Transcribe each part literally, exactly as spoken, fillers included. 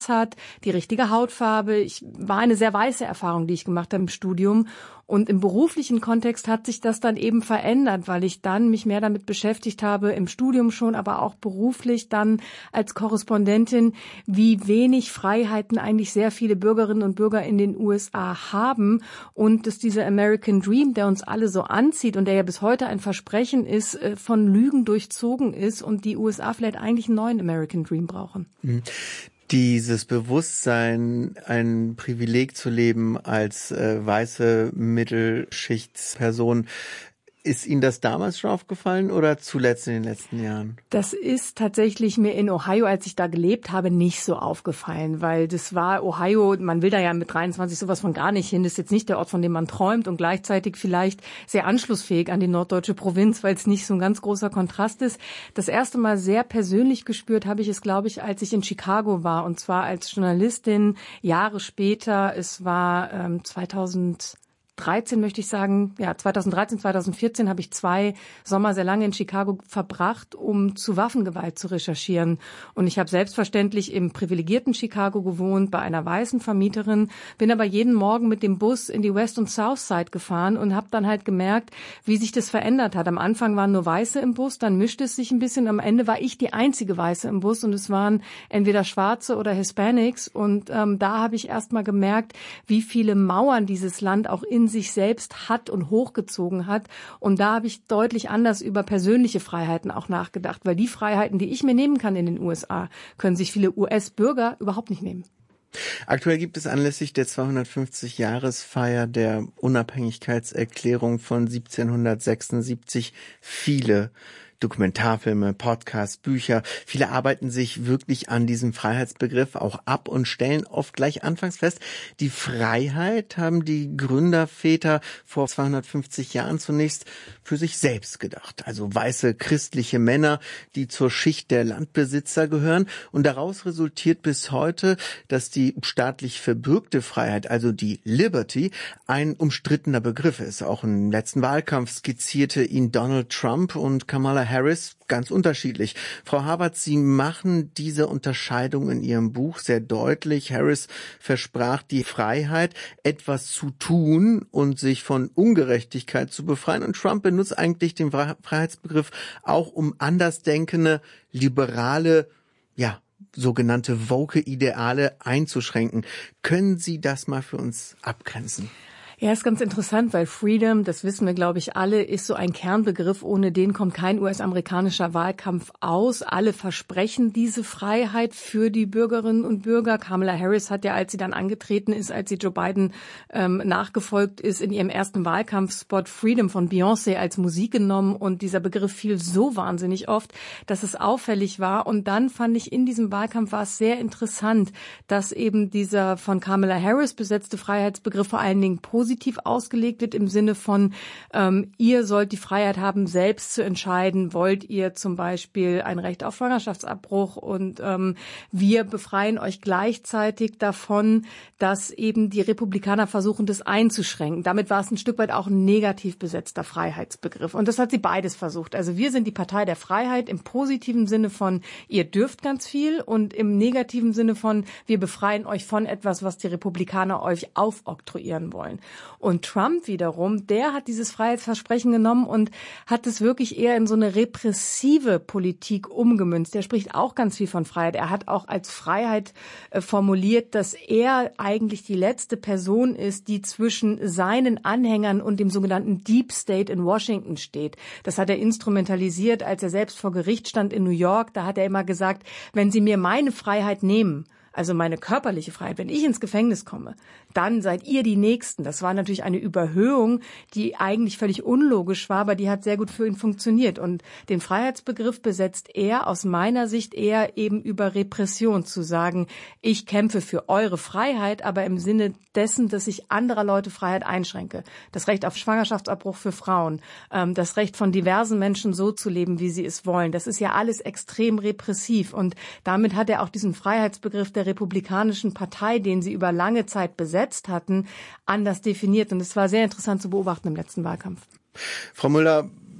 Pass hat, die richtige Hautfarbe. Ich war eine sehr weiße Erfahrung, die ich gemacht habe im Studium. Und im beruflichen Kontext hat sich das dann eben verändert, weil ich dann mich mehr damit beschäftigt habe, im Studium schon, aber auch beruflich dann als Korrespondentin, wie wenig Freiheiten eigentlich sehr viele Bürgerinnen und Bürger in den U S A haben und dass dieser American Dream, der uns alle so anzieht und der ja bis heute ein Versprechen ist, von Lügen durchzogen ist und die U S A vielleicht eigentlich einen neuen American Dream brauchen. Mhm. Dieses Bewusstsein, ein Privileg zu leben als äh, weiße Mittelschichtsperson, ist Ihnen das damals schon aufgefallen oder zuletzt in den letzten Jahren? Das ist tatsächlich mir in Ohio, als ich da gelebt habe, nicht so aufgefallen, weil das war Ohio, man will da ja mit dreiundzwanzig sowas von gar nicht hin. Das ist jetzt nicht der Ort, von dem man träumt und gleichzeitig vielleicht sehr anschlussfähig an die norddeutsche Provinz, weil es nicht so ein ganz großer Kontrast ist. Das erste Mal sehr persönlich gespürt habe ich es, glaube ich, als ich in Chicago war und zwar als Journalistin Jahre später. Es war ähm, zweitausenddreizehn möchte ich sagen, ja, zweitausenddreizehn, zweitausendvierzehn habe ich zwei Sommer sehr lange in Chicago verbracht, um zu Waffengewalt zu recherchieren. Und ich habe selbstverständlich im privilegierten Chicago gewohnt, bei einer weißen Vermieterin, bin aber jeden Morgen mit dem Bus in die West- und Southside gefahren und habe dann halt gemerkt, wie sich das verändert hat. Am Anfang waren nur Weiße im Bus, dann mischte es sich ein bisschen. Am Ende war ich die einzige Weiße im Bus und es waren entweder Schwarze oder Hispanics. Und ähm, da habe ich erst mal gemerkt, wie viele Mauern dieses Land auch in sich selbst hat und hochgezogen hat. Und da habe ich deutlich anders über persönliche Freiheiten auch nachgedacht, weil die Freiheiten, die ich mir nehmen kann in den U S A, können sich viele U S-Bürger überhaupt nicht nehmen. Aktuell gibt es anlässlich der zweihundertfünfzig-Jahresfeier der Unabhängigkeitserklärung von siebzehnhundertsechsundsiebzig viele Dokumentarfilme, Podcasts, Bücher. Viele arbeiten sich wirklich an diesem Freiheitsbegriff auch ab und stellen oft gleich anfangs fest, die Freiheit haben die Gründerväter vor zweihundertfünfzig Jahren zunächst für sich selbst gedacht. Also weiße christliche Männer, die zur Schicht der Landbesitzer gehören. Und daraus resultiert bis heute, dass die staatlich verbürgte Freiheit, also die Liberty, ein umstrittener Begriff ist. Auch im letzten Wahlkampf skizzierte ihn Donald Trump und Kamala Harris ganz unterschiedlich. Frau Haberth, Sie machen diese Unterscheidung in Ihrem Buch sehr deutlich. Harris versprach die Freiheit, etwas zu tun und sich von Ungerechtigkeit zu befreien. Und Trump benutzt eigentlich den Freiheitsbegriff auch, um andersdenkende, liberale, ja, sogenannte woke Ideale einzuschränken. Können Sie das mal für uns abgrenzen? Ja, ist ganz interessant, weil Freedom, das wissen wir, glaube ich, alle, ist so ein Kernbegriff. Ohne den kommt kein U S-amerikanischer Wahlkampf aus. Alle versprechen diese Freiheit für die Bürgerinnen und Bürger. Kamala Harris hat ja, als sie dann angetreten ist, als sie Joe Biden ähm, nachgefolgt ist, in ihrem ersten Wahlkampfspot Freedom von Beyoncé als Musik genommen. Und dieser Begriff fiel so wahnsinnig oft, dass es auffällig war. Und dann fand ich, in diesem Wahlkampf war es sehr interessant, dass eben dieser von Kamala Harris besetzte Freiheitsbegriff vor allen Dingen positiv positiv ausgelegt wird im Sinne von, ähm, ihr sollt die Freiheit haben, selbst zu entscheiden, wollt ihr zum Beispiel ein Recht auf Schwangerschaftsabbruch und ähm, wir befreien euch gleichzeitig davon, dass eben die Republikaner versuchen, das einzuschränken. Damit war es ein Stück weit auch ein negativ besetzter Freiheitsbegriff. Und das hat sie beides versucht. Also wir sind die Partei der Freiheit im positiven Sinne von, ihr dürft ganz viel und im negativen Sinne von, wir befreien euch von etwas, was die Republikaner euch aufoktroyieren wollen. Und Trump wiederum, der hat dieses Freiheitsversprechen genommen und hat es wirklich eher in so eine repressive Politik umgemünzt. Der spricht auch ganz viel von Freiheit. Er hat auch als Freiheit äh, formuliert, dass er eigentlich die letzte Person ist, die zwischen seinen Anhängern und dem sogenannten Deep State in Washington steht. Das hat er instrumentalisiert, als er selbst vor Gericht stand in New York. Da hat er immer gesagt, wenn Sie mir meine Freiheit nehmen, also meine körperliche Freiheit, wenn ich ins Gefängnis komme, dann seid ihr die Nächsten. Das war natürlich eine Überhöhung, die eigentlich völlig unlogisch war, aber die hat sehr gut für ihn funktioniert. Und den Freiheitsbegriff besetzt er aus meiner Sicht eher eben über Repression, zu sagen, ich kämpfe für eure Freiheit, aber im Sinne dessen, dass ich anderer Leute Freiheit einschränke. Das Recht auf Schwangerschaftsabbruch für Frauen, das Recht von diversen Menschen so zu leben, wie sie es wollen. Das ist ja alles extrem repressiv. Und damit hat er auch diesen Freiheitsbegriff der Republikanischen Partei, den sie über lange Zeit besetzt hatten, anders definiert. Und es war sehr interessant zu beobachten im letzten Wahlkampf. Frau Müller,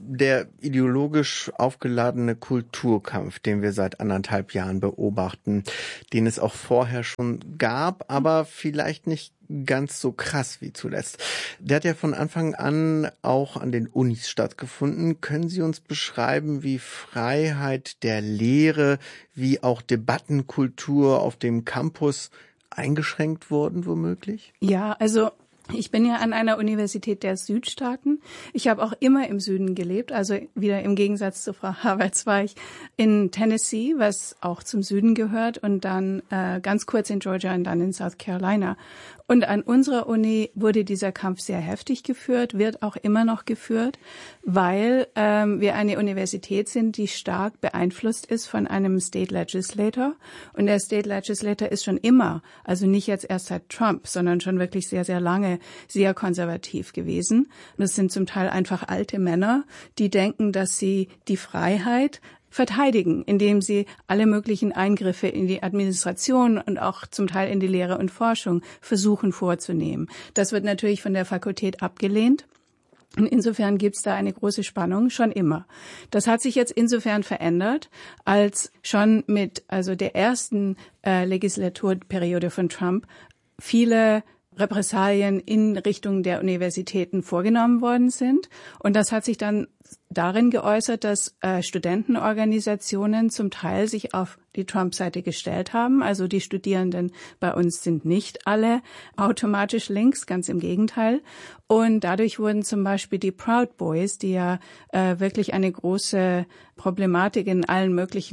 der ideologisch aufgeladene Kulturkampf, den wir seit anderthalb Jahren beobachten, den es auch vorher schon gab, aber vielleicht nicht ganz so krass wie zuletzt. Der hat ja von Anfang an auch an den Unis stattgefunden. Können Sie uns beschreiben, wie Freiheit der Lehre, wie auch Debattenkultur auf dem Campus eingeschränkt wurden, womöglich? Ja, also ich bin ja an einer Universität der Südstaaten. Ich habe auch immer im Süden gelebt, also wieder im Gegensatz zu Frau Havertz war ich in Tennessee, was auch zum Süden gehört, und dann äh, ganz kurz in Georgia und dann in South Carolina. Und an unserer Uni wurde dieser Kampf sehr heftig geführt, wird auch immer noch geführt, weil ähm, wir eine Universität sind, die stark beeinflusst ist von einem State Legislator. Und der State Legislator ist schon immer, also nicht jetzt erst seit Trump, sondern schon wirklich sehr, sehr lange sehr konservativ gewesen. Und das sind zum Teil einfach alte Männer, die denken, dass sie die Freiheit verteidigen, indem sie alle möglichen Eingriffe in die Administration und auch zum Teil in die Lehre und Forschung versuchen vorzunehmen. Das wird natürlich von der Fakultät abgelehnt. Und insofern gibt's da eine große Spannung, schon immer. Das hat sich jetzt insofern verändert, als schon mit also der ersten äh, Legislaturperiode von Trump viele Repressalien in Richtung der Universitäten vorgenommen worden sind. Und das hat sich dann darin geäußert, dass äh, Studentenorganisationen zum Teil sich auf die Trump-Seite gestellt haben. Also die Studierenden bei uns sind nicht alle automatisch links, ganz im Gegenteil. Und dadurch wurden zum Beispiel die Proud Boys, die ja äh, wirklich eine große Problematik in allen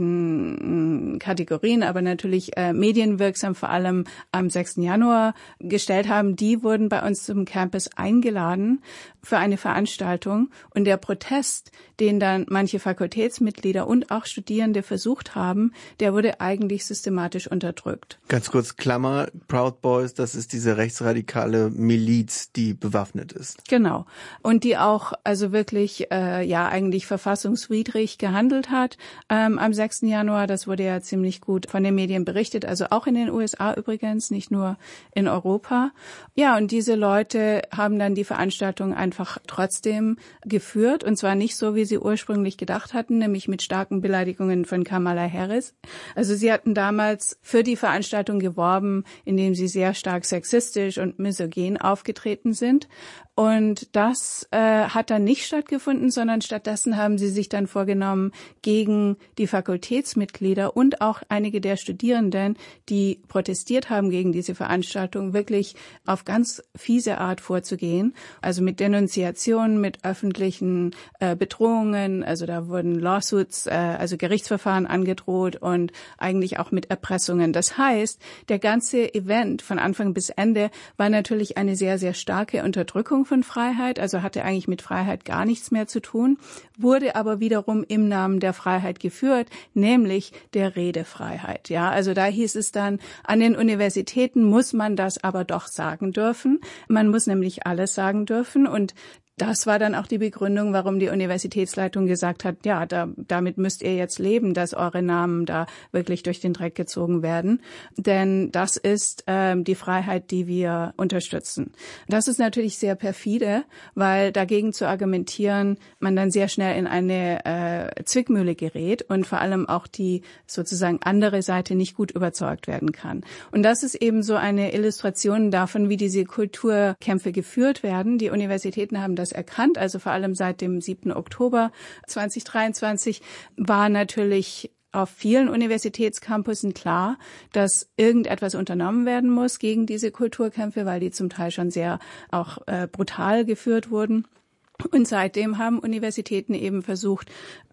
möglichen Kategorien, aber natürlich äh, medienwirksam vor allem am sechsten Januar gestellt haben, die wurden bei uns zum Campus eingeladen für eine Veranstaltung. Und der Protest, den dann manche Fakultätsmitglieder und auch Studierende versucht haben, der wurde eigentlich systematisch unterdrückt. Ganz kurz, Klammer, Proud Boys, das ist diese rechtsradikale Miliz, die bewaffnet ist. Genau. Und die auch also wirklich äh, ja eigentlich verfassungswidrig gehandelt hat ähm, am sechsten Januar. Das wurde ja ziemlich gut von den Medien berichtet, also auch in den U S A übrigens, nicht nur in Europa. Ja, und diese Leute haben dann die Veranstaltung einfach trotzdem geführt, und zwar nicht so, wie sie ursprünglich gedacht hatten, nämlich mit starken Beleidigungen von Kamala Harris. Also sie hatten damals für die Veranstaltung geworben, indem sie sehr stark sexistisch und misogyn aufgetreten sind. Und das äh, hat dann nicht stattgefunden, sondern stattdessen haben sie sich dann vorgenommen, gegen die Fakultätsmitglieder und auch einige der Studierenden, die protestiert haben gegen diese Veranstaltung, wirklich auf ganz fiese Art vorzugehen. Also mit Denunziationen, mit öffentlichen äh, Bedrohungen, also da wurden Lawsuits, äh, also Gerichtsverfahren angedroht und eigentlich auch mit Erpressungen. Das heißt, der ganze Event von Anfang bis Ende war natürlich eine sehr, sehr starke Unterdrückung von Freiheit, also hatte eigentlich mit Freiheit gar nichts mehr zu tun, wurde aber wiederum im Namen der Freiheit geführt, nämlich der Redefreiheit. Ja, also da hieß es dann, an den Universitäten muss man das aber doch sagen dürfen. Man muss nämlich alles sagen dürfen, und das war dann auch die Begründung, warum die Universitätsleitung gesagt hat, ja, da, damit müsst ihr jetzt leben, dass eure Namen da wirklich durch den Dreck gezogen werden. Denn das ist ähm, die Freiheit, die wir unterstützen. Das ist natürlich sehr perfide, weil dagegen zu argumentieren, man dann sehr schnell in eine äh, Zwickmühle gerät und vor allem auch die sozusagen andere Seite nicht gut überzeugt werden kann. Und das ist eben so eine Illustration davon, wie diese Kulturkämpfe geführt werden. Die Universitäten haben das erkannt, also vor allem seit dem siebten Oktober zweitausenddreiundzwanzig war natürlich auf vielen Universitätscampussen klar, dass irgendetwas unternommen werden muss gegen diese Kulturkämpfe, weil die zum Teil schon sehr auch äh, brutal geführt wurden. Und seitdem haben Universitäten eben versucht,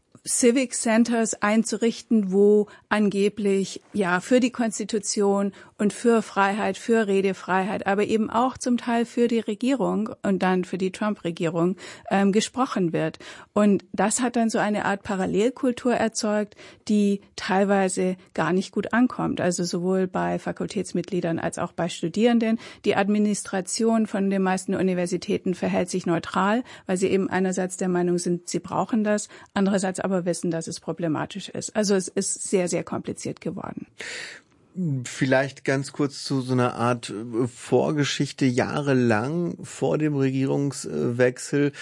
Civic Centers einzurichten, wo angeblich ja für die Konstitution und für Freiheit, für Redefreiheit, aber eben auch zum Teil für die Regierung und dann für die Trump-Regierung ähm, gesprochen wird. Und das hat dann so eine Art Parallelkultur erzeugt, die teilweise gar nicht gut ankommt. Also sowohl bei Fakultätsmitgliedern als auch bei Studierenden. Die Administration von den meisten Universitäten verhält sich neutral, weil sie eben einerseits der Meinung sind, sie brauchen das, andererseits aber wissen, dass es problematisch ist. Also es ist sehr, sehr kompliziert geworden. Vielleicht ganz kurz zu so einer Art Vorgeschichte. Jahrelang vor dem Regierungswechsel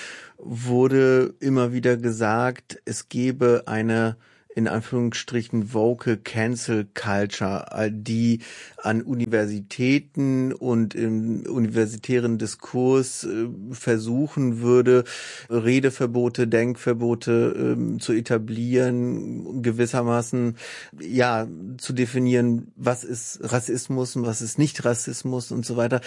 wurde immer wieder gesagt, es gebe eine in Anführungsstrichen woke Cancel Culture, die an Universitäten und im universitären Diskurs äh, versuchen würde, Redeverbote, Denkverbote äh, zu etablieren, gewissermaßen ja zu definieren, was ist Rassismus und was ist nicht Rassismus und so weiter.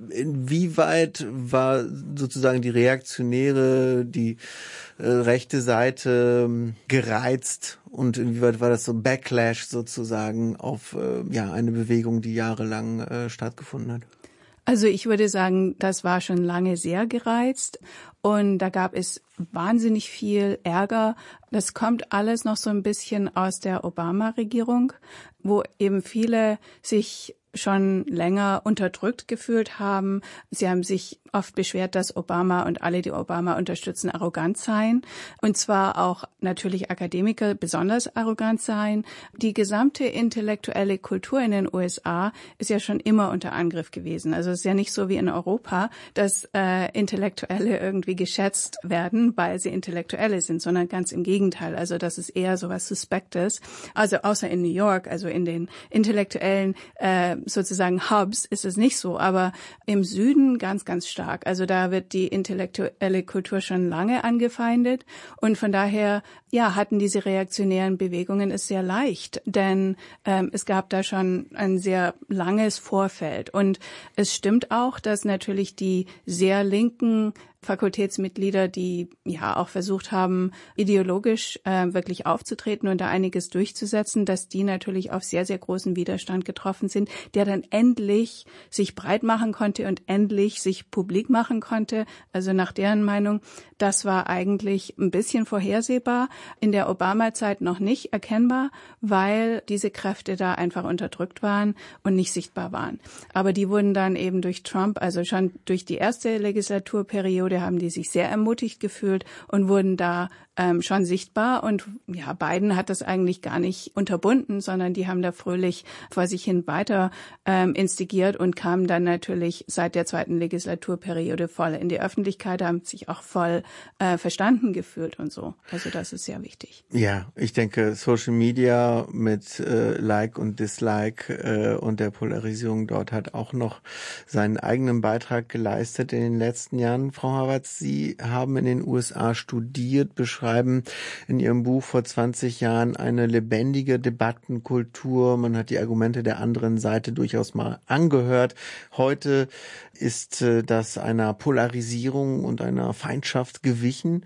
Inwieweit war sozusagen die reaktionäre, die äh, rechte Seite äh, gereizt? Und inwieweit war das so Backlash sozusagen auf äh, ja eine Bewegung, die jahrelang äh, stattgefunden hat? Also ich würde sagen, das war schon lange sehr gereizt und da gab es wahnsinnig viel Ärger. Das kommt alles noch so ein bisschen aus der Obama-Regierung, wo eben viele sich schon länger unterdrückt gefühlt haben. Sie haben sich oft beschwert, dass Obama und alle, die Obama unterstützen, arrogant seien. Und zwar auch natürlich Akademiker besonders arrogant seien. Die gesamte intellektuelle Kultur in den U S A ist ja schon immer unter Angriff gewesen. Also es ist ja nicht so wie in Europa, dass äh, Intellektuelle irgendwie geschätzt werden, weil sie Intellektuelle sind, sondern ganz im Gegenteil. Also das ist eher so was Suspektes. Also außer in New York, also in den intellektuellen äh, sozusagen Hubs ist es nicht so, aber im Süden ganz, ganz stark. Also da wird die intellektuelle Kultur schon lange angefeindet und von daher, ja, hatten diese reaktionären Bewegungen es sehr leicht, denn ähm, es gab da schon ein sehr langes Vorfeld und es stimmt auch, dass natürlich die sehr linken Fakultätsmitglieder, die ja auch versucht haben, ideologisch äh, wirklich aufzutreten und da einiges durchzusetzen, dass die natürlich auf sehr, sehr großen Widerstand getroffen sind, der dann endlich sich breit machen konnte und endlich sich publik machen konnte. Also nach deren Meinung, das war eigentlich ein bisschen vorhersehbar, in der Obama-Zeit noch nicht erkennbar, weil diese Kräfte da einfach unterdrückt waren und nicht sichtbar waren. Aber die wurden dann eben durch Trump, also schon durch die erste Legislaturperiode, haben die sich sehr ermutigt gefühlt und wurden da ähm, schon sichtbar. Und ja, Biden hat das eigentlich gar nicht unterbunden, sondern die haben da fröhlich vor sich hin weiter ähm, instigiert und kamen dann natürlich seit der zweiten Legislaturperiode voll in die Öffentlichkeit, haben sich auch voll äh, verstanden gefühlt und so. Also das ist sehr wichtig. Ja, ich denke, Social Media mit äh, Like und Dislike äh, und der Polarisierung dort hat auch noch seinen eigenen Beitrag geleistet in den letzten Jahren. Frau Havertz, Sie haben in den U S A studiert, beschreiben in Ihrem Buch vor zwanzig Jahren eine lebendige Debattenkultur. Man hat die Argumente der anderen Seite durchaus mal angehört. Heute ist äh, das einer Polarisierung und einer Feindschaft gewichen.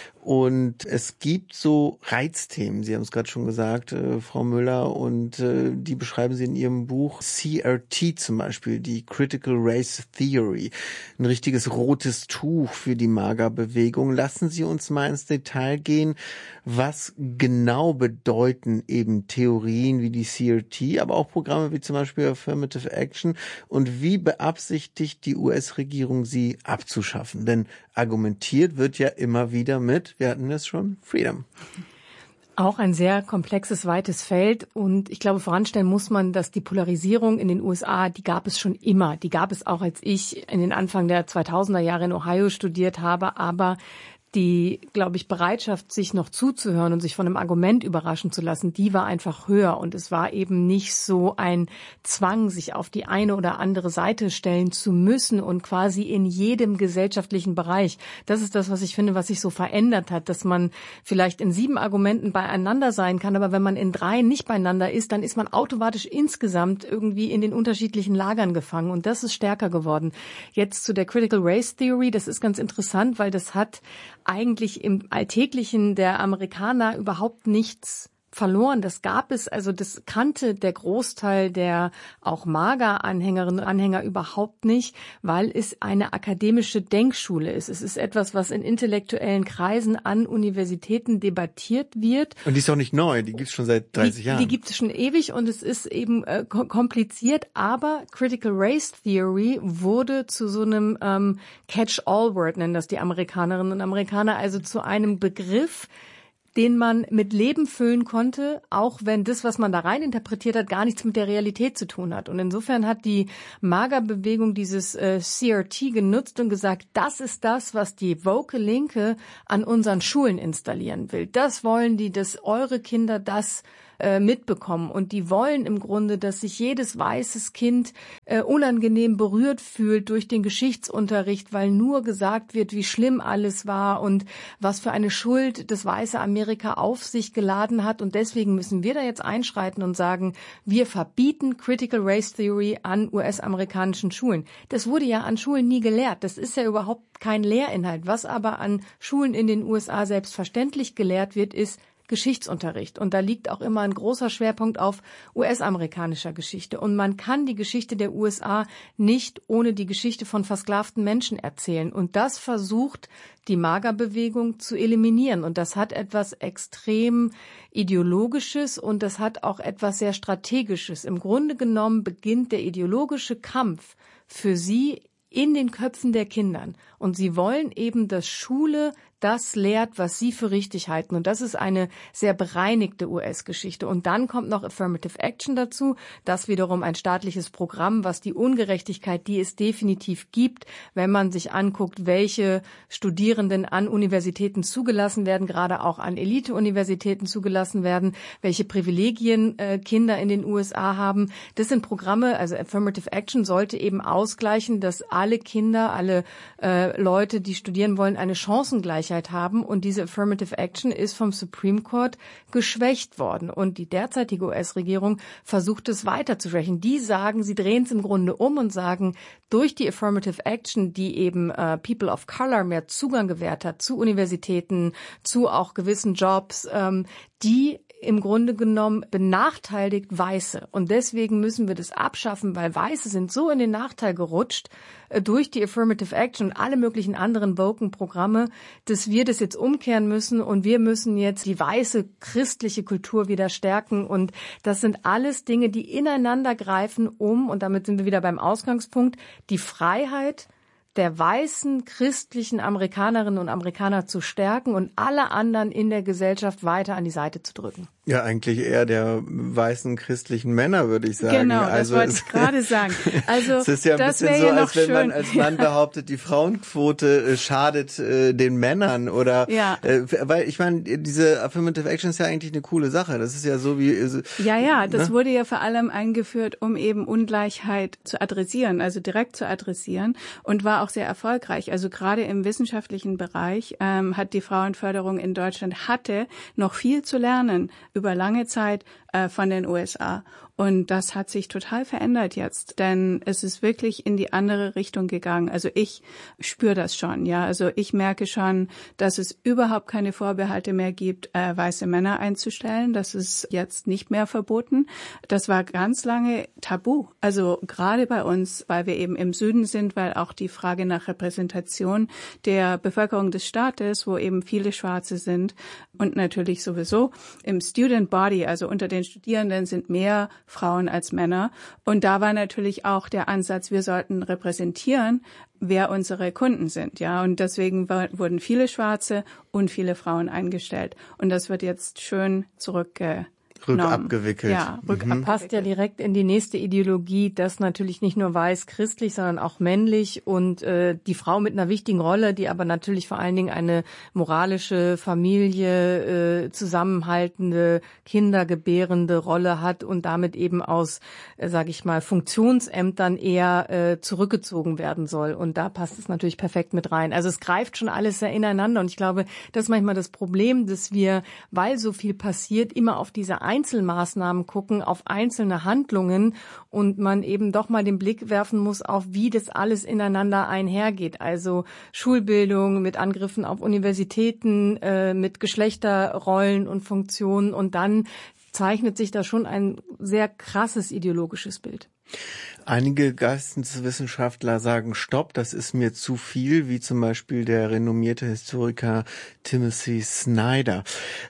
Und es gibt so Reizthemen, Sie haben es gerade schon gesagt, äh, Frau Müller, und äh, die beschreiben Sie in Ihrem Buch. C R T zum Beispiel, die Critical Race Theory, ein richtiges rotes Tuch für die MAGA-Bewegung. Lassen Sie uns mal ins Detail gehen. Was genau bedeuten eben Theorien wie die C R T, aber auch Programme wie zum Beispiel Affirmative Action, und wie beabsichtigt die U S-Regierung, sie abzuschaffen? Denn argumentiert wird ja immer wieder mit, wir hatten es schon, Freedom. Auch ein sehr komplexes, weites Feld. Und ich glaube, voranstellen muss man, dass die Polarisierung in den U S A, die gab es schon immer. Die gab es auch, als ich in den Anfang der zweitausender Jahre in Ohio studiert habe. Aber die, glaube ich, Bereitschaft, sich noch zuzuhören und sich von einem Argument überraschen zu lassen, die war einfach höher. Und es war eben nicht so ein Zwang, sich auf die eine oder andere Seite stellen zu müssen und quasi in jedem gesellschaftlichen Bereich. Das ist das, was ich finde, was sich so verändert hat, dass man vielleicht in sieben Argumenten beieinander sein kann, aber wenn man in drei nicht beieinander ist, dann ist man automatisch insgesamt irgendwie in den unterschiedlichen Lagern gefangen. Und das ist stärker geworden. Jetzt zu der Critical Race Theory, das ist ganz interessant, weil das hat eigentlich im Alltäglichen der Amerikaner überhaupt nichts verloren. Das gab es, also das kannte der Großteil der auch MAGA-Anhängerinnen und Anhänger überhaupt nicht, weil es eine akademische Denkschule ist. Es ist etwas, was in intellektuellen Kreisen an Universitäten debattiert wird. Und die ist auch nicht neu, die gibt es schon seit dreißig die, Jahren. Die gibt es schon ewig und es ist eben äh, kompliziert, aber Critical Race Theory wurde zu so einem ähm, Catch-all-Word, nennen das die Amerikanerinnen und Amerikaner, also zu einem Begriff, den man mit Leben füllen konnte, auch wenn das, was man da rein interpretiert hat, gar nichts mit der Realität zu tun hat. Und insofern hat die MAGA-Bewegung dieses äh, C R T genutzt und gesagt, das ist das, was die woke Linke an unseren Schulen installieren will. Das wollen die, dass eure Kinder das äh, mitbekommen. Und die wollen im Grunde, dass sich jedes weißes Kind äh, unangenehm berührt fühlt durch den Geschichtsunterricht, weil nur gesagt wird, wie schlimm alles war und was für eine Schuld das weiße Amerika auf sich geladen hat. Und deswegen müssen wir da jetzt einschreiten und sagen, wir verbieten Critical Race Theory an U S-amerikanischen Schulen. Das wurde ja an Schulen nie gelehrt. Das ist ja überhaupt kein Lehrinhalt. Was aber an Schulen in den U S A selbstverständlich gelehrt wird, ist Geschichtsunterricht. Und da liegt auch immer ein großer Schwerpunkt auf U S-amerikanischer Geschichte. Und man kann die Geschichte der U S A nicht ohne die Geschichte von versklavten Menschen erzählen. Und das versucht die MAGA-Bewegung zu eliminieren. Und das hat etwas extrem Ideologisches und das hat auch etwas sehr Strategisches. Im Grunde genommen beginnt der ideologische Kampf für sie in den Köpfen der Kindern. Und sie wollen eben, dass Schule das lehrt, was sie für richtig halten. Und das ist eine sehr bereinigte U S-Geschichte. Und dann kommt noch Affirmative Action dazu. Das wiederum ein staatliches Programm, was die Ungerechtigkeit, die es definitiv gibt, wenn man sich anguckt, welche Studierenden an Universitäten zugelassen werden, gerade auch an Elite-Universitäten zugelassen werden, welche Privilegien äh, Kinder in den U S A haben. Das sind Programme, also Affirmative Action sollte eben ausgleichen, dass alle Kinder, alle äh, Leute, die studieren wollen, eine Chancengleichheit haben. Und diese Affirmative Action ist vom Supreme Court geschwächt worden. Und die derzeitige U S-Regierung versucht es weiter zu schwächen. Die sagen, sie drehen es im Grunde um und sagen, durch die Affirmative Action, die eben äh, People of Color mehr Zugang gewährt hat zu Universitäten, zu auch gewissen Jobs, ähm, die im Grunde genommen benachteiligt Weiße. Und deswegen müssen wir das abschaffen, weil Weiße sind so in den Nachteil gerutscht äh, durch die Affirmative Action und alle möglichen anderen woken Programme, dass wir das jetzt umkehren müssen und wir müssen jetzt die weiße christliche Kultur wieder stärken. Und das sind alles Dinge, die ineinander greifen, um, und damit sind wir wieder beim Ausgangspunkt, die Freiheit der weißen christlichen Amerikanerinnen und Amerikaner zu stärken und alle anderen in der Gesellschaft weiter an die Seite zu drücken. Ja, eigentlich eher der weißen christlichen Männer, würde ich sagen. Genau, das also wollte ich gerade sagen. Also es ist ja ein das bisschen so, ja als wenn schön. man als Mann behauptet, die Frauenquote äh, schadet äh, den Männern oder ja. äh, weil ich meine, diese Affirmative Action ist ja eigentlich eine coole Sache. Das ist ja so wie äh, ja, ja, das ne? wurde ja vor allem eingeführt, um eben Ungleichheit zu adressieren, also direkt zu adressieren und war auch sehr erfolgreich. Also gerade im wissenschaftlichen Bereich ähm, hat die Frauenförderung in Deutschland hatte noch viel zu lernen über lange Zeit äh, von den U S A. Und das hat sich total verändert jetzt, denn es ist wirklich in die andere Richtung gegangen. Also ich spüre das schon, ja. Also ich merke schon, dass es überhaupt keine Vorbehalte mehr gibt, äh, weiße Männer einzustellen. Das ist jetzt nicht mehr verboten. Das war ganz lange tabu. Also gerade bei uns, weil wir eben im Süden sind, weil auch die Frage nach Repräsentation der Bevölkerung des Staates, wo eben viele Schwarze sind und natürlich sowieso im Student Body, also unter den Studierenden sind mehr Frauen als Männer. Und da war natürlich auch der Ansatz, wir sollten repräsentieren, wer unsere Kunden sind, ja. Und deswegen wurden viele Schwarze und viele Frauen eingestellt. Und das wird jetzt schön zurückgenommen. Rückabgewickelt. Ja, rückabgewickelt. Passt ja direkt in die nächste Ideologie, dass natürlich nicht nur weiß-christlich, sondern auch männlich und äh, die Frau mit einer wichtigen Rolle, die aber natürlich vor allen Dingen eine moralische, Familie, äh, zusammenhaltende, kindergebärende Rolle hat und damit eben aus, äh, sage ich mal, Funktionsämtern eher äh, zurückgezogen werden soll. Und da passt es natürlich perfekt mit rein. Also es greift schon alles sehr ineinander und ich glaube, das ist manchmal das Problem, dass wir, weil so viel passiert, immer auf diese Einzelmaßnahmen gucken, auf einzelne Handlungen und man eben doch mal den Blick werfen muss auf, wie das alles ineinander einhergeht. Also Schulbildung mit Angriffen auf Universitäten, äh, mit Geschlechterrollen und Funktionen und dann zeichnet sich da schon ein sehr krasses ideologisches Bild. Einige Geisteswissenschaftler sagen, stopp, das ist mir zu viel, wie zum Beispiel der renommierte Historiker Timothy Snyder.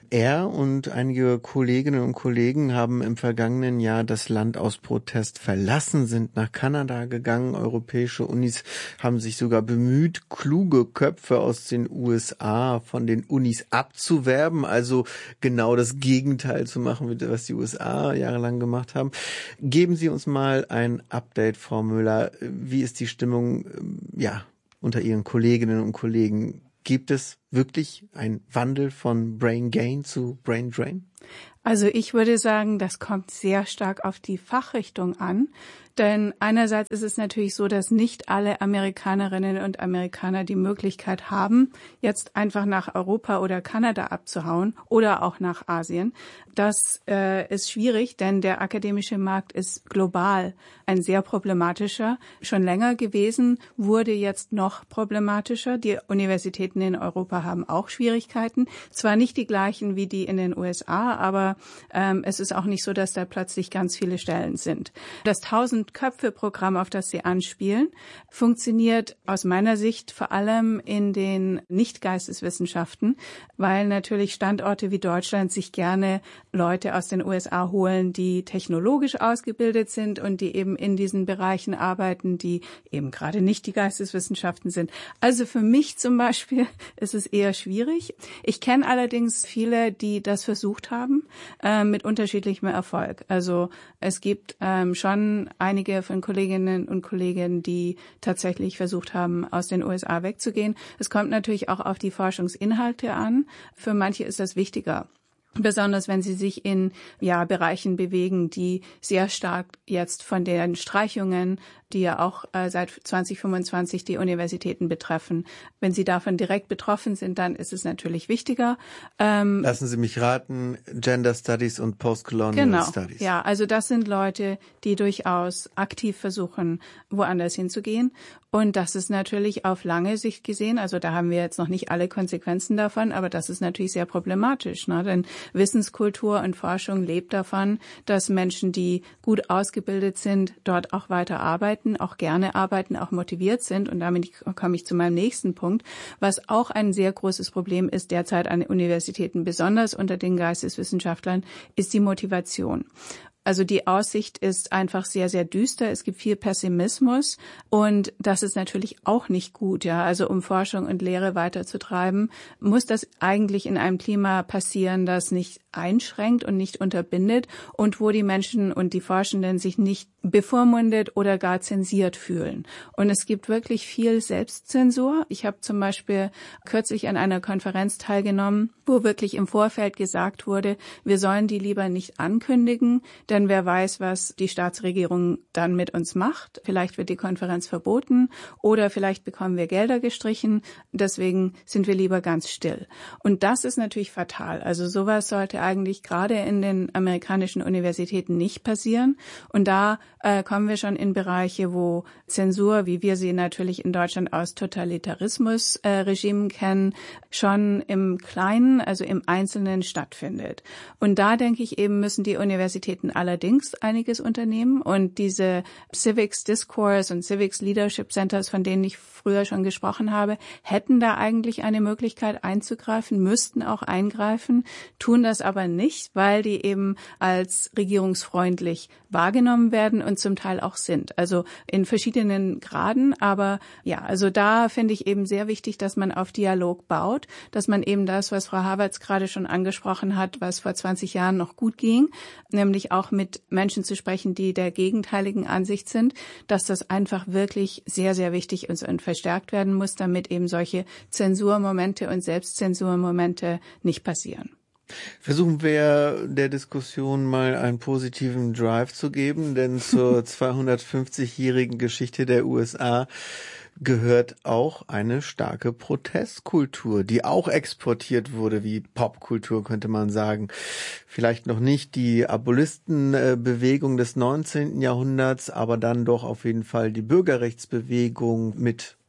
Er und einige Kolleginnen und Kollegen haben im vergangenen Jahr das Land aus Protest verlassen, sind nach Kanada gegangen. Europäische Unis haben sich sogar bemüht, kluge Köpfe aus den U S A von den Unis abzuwerben, also genau das Gegenteil zu machen, was die U S A jahrelang gemacht haben. Geben Sie uns mal ein Update, Frau Müller. Wie ist die Stimmung, ja, unter Ihren Kolleginnen und Kollegen? Gibt es wirklich einen Wandel von Brain Gain zu Brain Drain? Also ich würde sagen, das kommt sehr stark auf die Fachrichtung an. Denn einerseits ist es natürlich so, dass nicht alle Amerikanerinnen und Amerikaner die Möglichkeit haben, jetzt einfach nach Europa oder Kanada abzuhauen oder auch nach Asien. Das äh, ist schwierig, denn der akademische Markt ist global ein sehr problematischer, schon länger gewesen, wurde jetzt noch problematischer. Die Universitäten in Europa haben auch Schwierigkeiten, zwar nicht die gleichen wie die in den U S A, aber ähm, es ist auch nicht so, dass da plötzlich ganz viele Stellen sind. Das Tausend-Köpfe-Programm, auf das Sie anspielen, funktioniert aus meiner Sicht vor allem in den Nicht-Geisteswissenschaften, weil natürlich Standorte wie Deutschland sich gerne Leute aus den U S A holen, die technologisch ausgebildet sind und die eben in diesen Bereichen arbeiten, die eben gerade nicht die Geisteswissenschaften sind. Also für mich zum Beispiel ist es eher schwierig. Ich kenne allerdings viele, die das versucht haben, äh, mit unterschiedlichem Erfolg. Also es gibt ähm, schon einige von Kolleginnen und Kollegen, die tatsächlich versucht haben, aus den U S A wegzugehen. Es kommt natürlich auch auf die Forschungsinhalte an. Für manche ist das wichtiger. Besonders wenn sie sich in ja Bereichen bewegen, die sehr stark jetzt von den Streichungen, die ja auch äh, seit zwanzig fünfundzwanzig die Universitäten betreffen. Wenn sie davon direkt betroffen sind, dann ist es natürlich wichtiger. Ähm, Lassen Sie mich raten, Gender Studies und Postcolonial genau, Studies. Ja, also das sind Leute, die durchaus aktiv versuchen, woanders hinzugehen. Und das ist natürlich auf lange Sicht gesehen, also da haben wir jetzt noch nicht alle Konsequenzen davon, aber das ist natürlich sehr problematisch, ne? Denn Wissenskultur und Forschung lebt davon, dass Menschen, die gut ausgebildet sind, dort auch weiter arbeiten, auch gerne arbeiten, auch motiviert sind. Und damit komme ich zu meinem nächsten Punkt, was auch ein sehr großes Problem ist derzeit an Universitäten, besonders unter den Geisteswissenschaftlern, ist die Motivation. Also die Aussicht ist einfach sehr, sehr düster. Es gibt viel Pessimismus und das ist natürlich auch nicht gut. Ja, also um Forschung und Lehre weiterzutreiben, muss das eigentlich in einem Klima passieren, das nicht einschränkt und nicht unterbindet und wo die Menschen und die Forschenden sich nicht bevormundet oder gar zensiert fühlen. Und es gibt wirklich viel Selbstzensur. Ich habe zum Beispiel kürzlich an einer Konferenz teilgenommen, wo wirklich im Vorfeld gesagt wurde, wir sollen die lieber nicht ankündigen, denn wer weiß, was die Staatsregierung dann mit uns macht. Vielleicht wird die Konferenz verboten oder vielleicht bekommen wir Gelder gestrichen. Deswegen sind wir lieber ganz still. Und das ist natürlich fatal. Also sowas sollte eigentlich gerade in den amerikanischen Universitäten nicht passieren. Und da äh, kommen wir schon in Bereiche, wo Zensur, wie wir sie natürlich in Deutschland aus Totalitarismus-Regimen äh, kennen, schon im Kleinen, also im Einzelnen stattfindet. Und da denke ich eben, müssen die Universitäten allerdings einiges unternehmen. Und diese Civics Discourse und Civics Leadership Centers, von denen ich früher schon gesprochen habe, hätten da eigentlich eine Möglichkeit einzugreifen, müssten auch eingreifen, tun das aber nicht, weil die eben als regierungsfreundlich wahrgenommen werden und zum Teil auch sind. Also in verschiedenen Graden. Aber ja, also da finde ich eben sehr wichtig, dass man auf Dialog baut, dass man eben das, was Frau Havertz gerade schon angesprochen hat, was vor zwanzig Jahren noch gut ging, nämlich auch mit Menschen zu sprechen, die der gegenteiligen Ansicht sind, dass das einfach wirklich sehr, sehr wichtig ist und verstärkt werden muss, damit eben solche Zensurmomente und Selbstzensurmomente nicht passieren. Versuchen wir der Diskussion mal einen positiven Drive zu geben, denn zur zweihundertfünfzigjährigen Geschichte der U S A gehört auch eine starke Protestkultur, die auch exportiert wurde, wie Popkultur könnte man sagen. Vielleicht noch nicht die Abolistenbewegung des neunzehnten Jahrhunderts, aber dann doch auf jeden Fall die Bürgerrechtsbewegung mit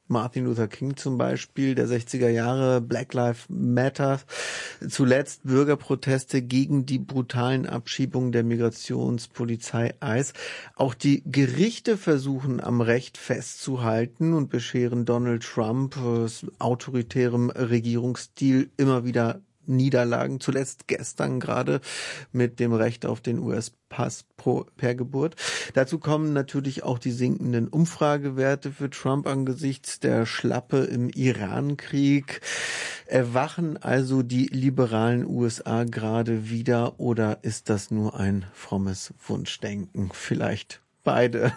Martin Luther King zum Beispiel, der sechziger Jahre, Black Lives Matter, zuletzt Bürgerproteste gegen die brutalen Abschiebungen der Migrationspolizei ICE. Auch die Gerichte versuchen am Recht festzuhalten und bescheren Donald Trump autoritärem Regierungsstil immer wieder Niederlagen, zuletzt gestern gerade mit dem Recht auf den U S-Pass per Geburt. Dazu kommen natürlich auch die sinkenden Umfragewerte für Trump angesichts der Schlappe im Iran-Krieg. Erwachen also die liberalen U S A gerade wieder oder ist das nur ein frommes Wunschdenken? Vielleicht beide.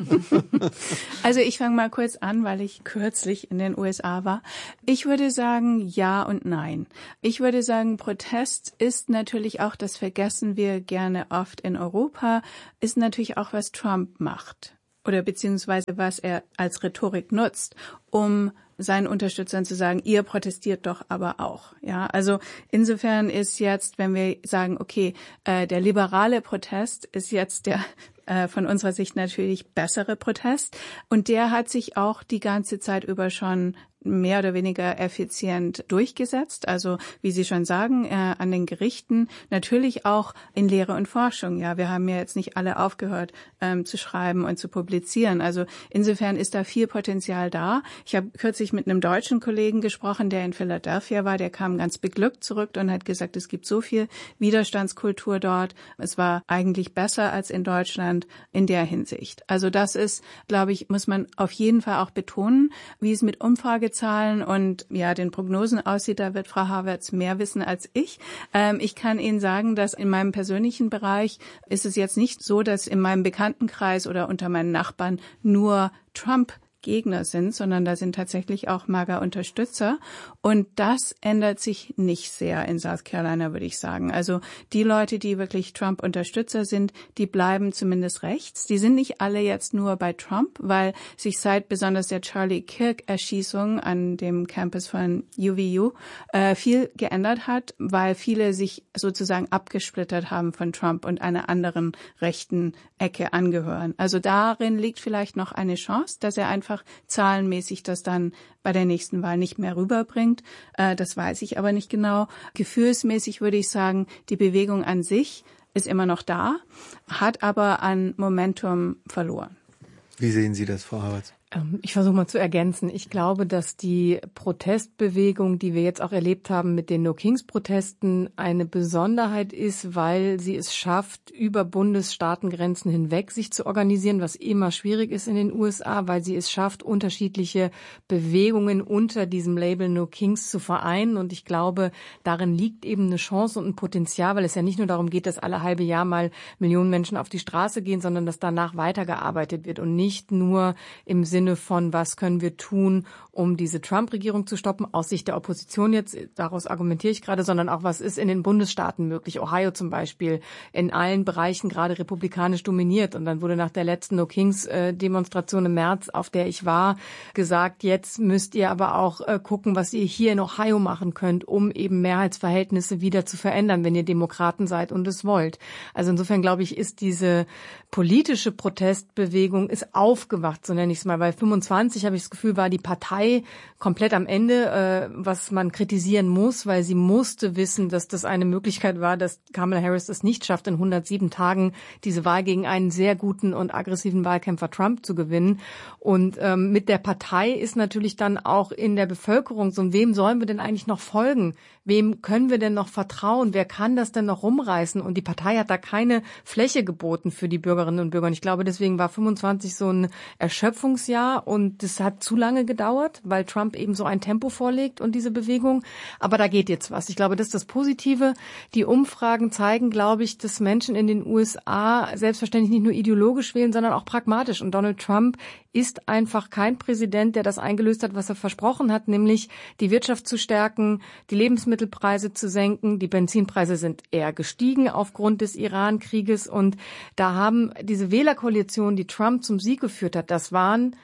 Also ich fange mal kurz an, weil ich kürzlich in den U S A war. Ich würde sagen, ja und nein. Ich würde sagen, Protest ist natürlich auch, das vergessen wir gerne oft in Europa, ist natürlich auch, was Trump macht. Oder beziehungsweise was er als Rhetorik nutzt, um seinen Unterstützern zu sagen, ihr protestiert doch aber auch. Ja, also insofern ist jetzt, wenn wir sagen, okay, äh, der liberale Protest ist jetzt der äh, von unserer Sicht natürlich bessere Protest und der hat sich auch die ganze Zeit über schon mehr oder weniger effizient durchgesetzt. Also wie Sie schon sagen, äh, an den Gerichten, natürlich auch in Lehre und Forschung. Ja, wir haben ja jetzt nicht alle aufgehört ähm, zu schreiben und zu publizieren. Also insofern ist da viel Potenzial da. Ich habe kürzlich mit einem deutschen Kollegen gesprochen, der in Philadelphia war. Der kam ganz beglückt zurück und hat gesagt, es gibt so viel Widerstandskultur dort. Es war eigentlich besser als in Deutschland in der Hinsicht. Also das ist, glaube ich, muss man auf jeden Fall auch betonen, wie es mit Umfrage Zahlen und ja den Prognosen aussieht, da wird Frau Havertz mehr wissen als ich. Ähm, ich kann Ihnen sagen, dass in meinem persönlichen Bereich ist es jetzt nicht so, dass in meinem Bekanntenkreis oder unter meinen Nachbarn nur Trump Gegner sind, sondern da sind tatsächlich auch MAGA-Unterstützer. Und das ändert sich nicht sehr in South Carolina, würde ich sagen. Also die Leute, die wirklich Trump-Unterstützer sind, die bleiben zumindest rechts. Die sind nicht alle jetzt nur bei Trump, weil sich seit besonders der Charlie Kirk-Erschießung an dem Campus von U V U äh, viel geändert hat, weil viele sich sozusagen abgesplittert haben von Trump und einer anderen rechten Ecke angehören. Also darin liegt vielleicht noch eine Chance, dass er einfach zahlenmäßig das dann bei der nächsten Wahl nicht mehr rüberbringt. Äh, das weiß ich aber nicht genau. Gefühlsmäßig würde ich sagen, die Bewegung an sich ist immer noch da, hat aber an Momentum verloren. Wie sehen Sie das, Frau Havertz? Ich versuche mal zu ergänzen. Ich glaube, dass die Protestbewegung, die wir jetzt auch erlebt haben mit den No-Kings-Protesten, eine Besonderheit ist, weil sie es schafft, über Bundesstaatengrenzen hinweg sich zu organisieren, was immer schwierig ist in den U S A, weil sie es schafft, unterschiedliche Bewegungen unter diesem Label No-Kings zu vereinen. Und ich glaube, darin liegt eben eine Chance und ein Potenzial, weil es ja nicht nur darum geht, dass alle halbe Jahr mal Millionen Menschen auf die Straße gehen, sondern dass danach weitergearbeitet wird und nicht nur im Sinne von, was können wir tun, um diese Trump-Regierung zu stoppen, aus Sicht der Opposition jetzt, daraus argumentiere ich gerade, sondern auch, was ist in den Bundesstaaten möglich. Ohio zum Beispiel, in allen Bereichen gerade republikanisch dominiert. Und dann wurde nach der letzten No-Kings-Demonstration im März, auf der ich war, gesagt, jetzt müsst ihr aber auch gucken, was ihr hier in Ohio machen könnt, um eben Mehrheitsverhältnisse wieder zu verändern, wenn ihr Demokraten seid und es wollt. Also insofern, glaube ich, ist diese politische Protestbewegung ist aufgewacht, so nenne ich es mal, weil fünfundzwanzig, habe ich das Gefühl, war die Partei komplett am Ende, äh, was man kritisieren muss, weil sie musste wissen, dass das eine Möglichkeit war, dass Kamala Harris es nicht schafft, in hundertsieben Tagen diese Wahl gegen einen sehr guten und aggressiven Wahlkämpfer Trump zu gewinnen. Und ähm, mit der Partei ist natürlich dann auch in der Bevölkerung so, wem sollen wir denn eigentlich noch folgen? Wem können wir denn noch vertrauen? Wer kann das denn noch rumreißen? Und die Partei hat da keine Fläche geboten für die Bürgerinnen und Bürger. Und ich glaube, deswegen war fünfundzwanzig so ein Erschöpfungsjahr und das hat zu lange gedauert, weil Trump eben so ein Tempo vorlegt und diese Bewegung. Aber da geht jetzt was. Ich glaube, das ist das Positive. Die Umfragen zeigen, glaube ich, dass Menschen in den U S A selbstverständlich nicht nur ideologisch wählen, sondern auch pragmatisch. Und Donald Trump ist einfach kein Präsident, der das eingelöst hat, was er versprochen hat, nämlich die Wirtschaft zu stärken, die Lebensmittelpreise zu senken. Die Benzinpreise sind eher gestiegen aufgrund des Iran-Krieges. Und da haben diese Wählerkoalitionen, die Trump zum Sieg geführt hat, das waren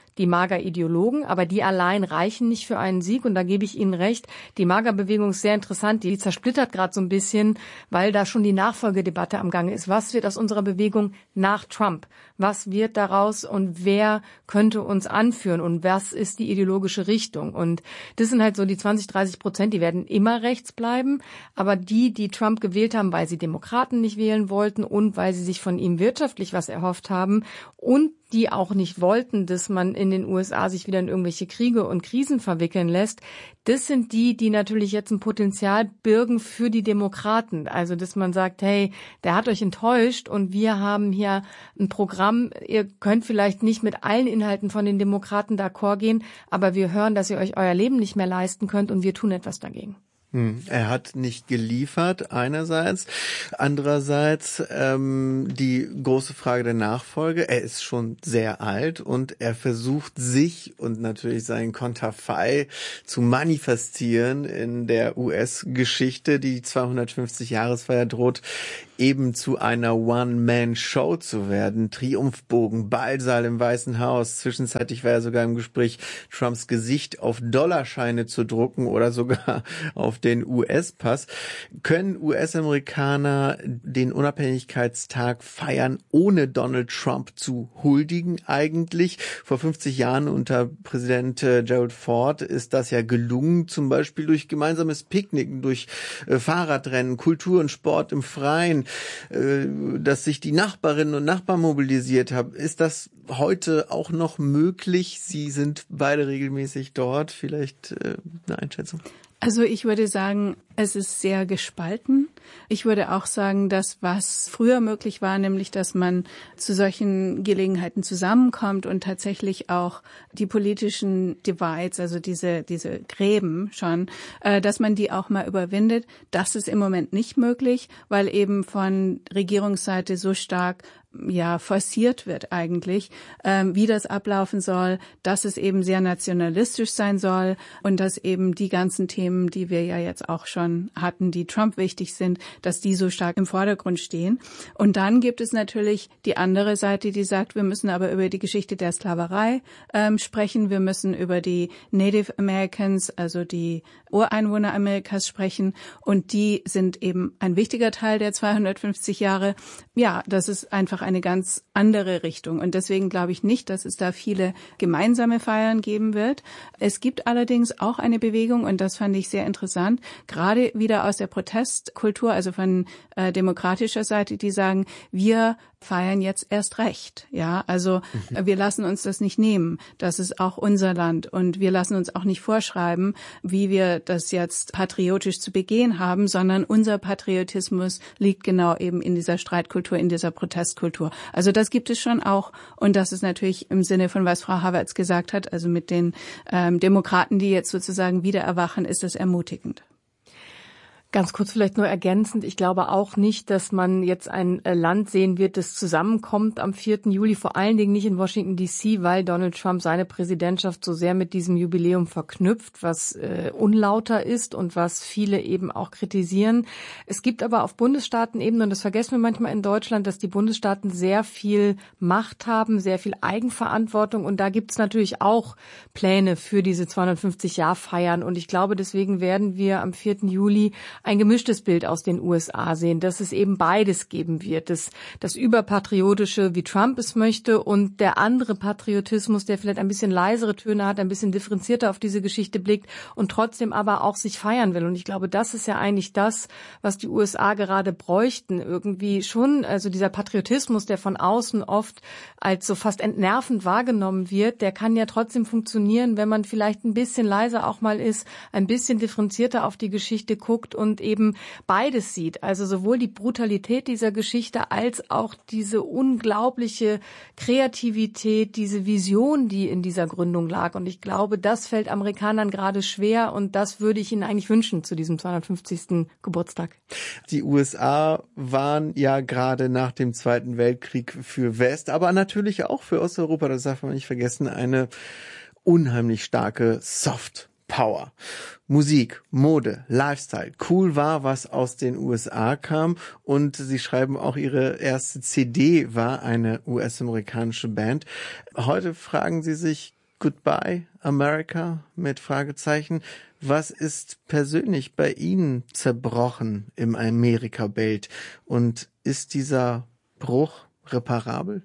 die MAGA-Ideologen, aber die allein reichen nicht für einen Sieg. Und da gebe ich Ihnen recht, die MAGA-Bewegung ist sehr interessant. Die zersplittert gerade so ein bisschen, weil da schon die Nachfolgedebatte am Gange ist. Was wird aus unserer Bewegung nach Trump? Was wird daraus und wer könnte uns anführen? Und was ist die ideologische Richtung? Und das sind halt so die zwanzig, dreißig Prozent, die werden immer rechts bleiben. Aber die, die Trump gewählt haben, weil sie Demokraten nicht wählen wollten und weil sie sich von ihm wirtschaftlich was erhofft haben und die auch nicht wollten, dass man in den U S A sich wieder in irgendwelche Kriege und Krisen verwickeln lässt, das sind die, die natürlich jetzt ein Potenzial birgen für die Demokraten. Also, dass man sagt, hey, der hat euch enttäuscht und wir haben hier ein Programm, ihr könnt vielleicht nicht mit allen Inhalten von den Demokraten d'accord gehen, aber wir hören, dass ihr euch euer Leben nicht mehr leisten könnt und wir tun etwas dagegen. Er hat nicht geliefert, einerseits. Andererseits ähm, die große Frage der Nachfolge. Er ist schon sehr alt und er versucht sich und natürlich sein Konterfei zu manifestieren in der U S-Geschichte. Die zweihundertfünfzig-Jahresfeier droht eben zu einer One-Man-Show zu werden. Triumphbogen, Ballsaal im Weißen Haus. Zwischenzeitlich war er sogar im Gespräch, Trumps Gesicht auf Dollarscheine zu drucken oder sogar auf den U S-Pass. Können U S-Amerikaner den Unabhängigkeitstag feiern, ohne Donald Trump zu huldigen eigentlich? Vor fünfzig Jahren unter Präsident Gerald Ford ist das ja gelungen, zum Beispiel durch gemeinsames Picknicken, durch äh, Fahrradrennen, Kultur und Sport im Freien, äh, dass sich die Nachbarinnen und Nachbarn mobilisiert haben. Ist das heute auch noch möglich? Sie sind beide regelmäßig dort. Vielleicht äh, eine Einschätzung? Also ich würde sagen, es ist sehr gespalten. Ich würde auch sagen, dass was früher möglich war, nämlich dass man zu solchen Gelegenheiten zusammenkommt und tatsächlich auch die politischen Divides, also diese diese Gräben schon, äh, dass man die auch mal überwindet. Das ist im Moment nicht möglich, weil eben von Regierungsseite so stark ja forciert wird eigentlich, ähm, wie das ablaufen soll, dass es eben sehr nationalistisch sein soll und dass eben die ganzen Themen, die wir ja jetzt auch schon hatten, die Trump wichtig sind, dass die so stark im Vordergrund stehen. Und dann gibt es natürlich die andere Seite, die sagt, wir müssen aber über die Geschichte der Sklaverei ähm, sprechen, wir müssen über die Native Americans, also die Ureinwohner Amerikas sprechen und die sind eben ein wichtiger Teil der zweihundertfünfzig Jahre. Ja, das ist einfach eine ganz andere Richtung. Und deswegen glaube ich nicht, dass es da viele gemeinsame Feiern geben wird. Es gibt allerdings auch eine Bewegung, und das fand ich sehr interessant, gerade wieder aus der Protestkultur, also von äh, demokratischer Seite, die sagen, wir feiern jetzt erst recht. Ja, also mhm. wir lassen uns das nicht nehmen. Das ist auch unser Land. Und wir lassen uns auch nicht vorschreiben, wie wir das jetzt patriotisch zu begehen haben, sondern unser Patriotismus liegt genau eben in dieser Streitkultur, in dieser Protestkultur. Also das gibt es schon auch. Und das ist natürlich im Sinne von, was Frau Havertz gesagt hat, also mit den ähm, Demokraten, die jetzt sozusagen wieder erwachen, ist das ermutigend. Ganz kurz vielleicht nur ergänzend. Ich glaube auch nicht, dass man jetzt ein Land sehen wird, das zusammenkommt am vierten Juli, vor allen Dingen nicht in Washington D C, weil Donald Trump seine Präsidentschaft so sehr mit diesem Jubiläum verknüpft, was äh, unlauter ist und was viele eben auch kritisieren. Es gibt aber auf Bundesstaatenebene, und das vergessen wir manchmal in Deutschland, dass die Bundesstaaten sehr viel Macht haben, sehr viel Eigenverantwortung, und da gibt es natürlich auch Pläne für diese zweihundertfünfzig-Jahr-Feiern, und ich glaube, deswegen werden wir am vierten Juli ein gemischtes Bild aus den U S A sehen, dass es eben beides geben wird. Das, das Überpatriotische, wie Trump es möchte, und der andere Patriotismus, der vielleicht ein bisschen leisere Töne hat, ein bisschen differenzierter auf diese Geschichte blickt und trotzdem aber auch sich feiern will. Und ich glaube, das ist ja eigentlich das, was die U S A gerade bräuchten. Irgendwie schon, also dieser Patriotismus, der von außen oft als so fast entnervend wahrgenommen wird, der kann ja trotzdem funktionieren, wenn man vielleicht ein bisschen leiser auch mal ist, ein bisschen differenzierter auf die Geschichte guckt und eben beides sieht. Also sowohl die Brutalität dieser Geschichte als auch diese unglaubliche Kreativität, diese Vision, die in dieser Gründung lag. Und ich glaube, das fällt Amerikanern gerade schwer, und das würde ich ihnen eigentlich wünschen zu diesem zweihundertfünfzigsten Geburtstag. Die U S A waren ja gerade nach dem Zweiten Weltkrieg für West, aber natürlich auch für Osteuropa, das darf man nicht vergessen, eine unheimlich starke Soft Power. Musik, Mode, Lifestyle. Cool war, was aus den U S A kam. Und Sie schreiben auch, Ihre erste C D war eine U S-amerikanische Band. Heute fragen Sie sich, Goodbye America mit Fragezeichen. Was ist persönlich bei Ihnen zerbrochen im Amerika-Bild? Und ist dieser Bruch reparabel?